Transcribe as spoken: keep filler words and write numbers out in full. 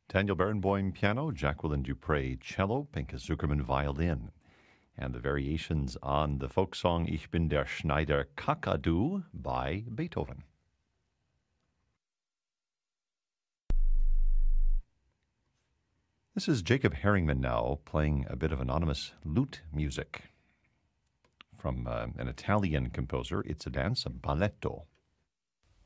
Daniel Barenboim piano, Jacqueline Dupre cello, Pinka Zuckerman violin, and the variations on the folk song Ich bin der Schneider Kakadu by Beethoven. This is Jacob Herringman now playing a bit of anonymous lute music from uh, an Italian composer. It's a dance, a balletto.